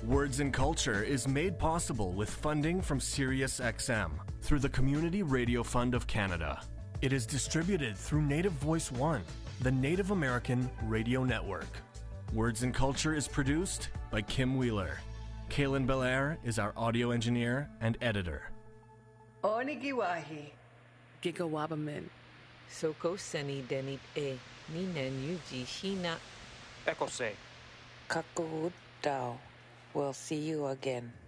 Words and Culture is made possible with funding from SiriusXM through the Community Radio Fund of Canada. It is distributed through Native Voice One, the Native American radio network. Words and Culture is produced by Kim Wheeler. Kaylin Belair is our audio engineer and editor. Onigiwahi. Gigawabamin. Soko Seni Denit E. Ninen Yuji Shina. Echo say. Kakud Dao. We'll see you again.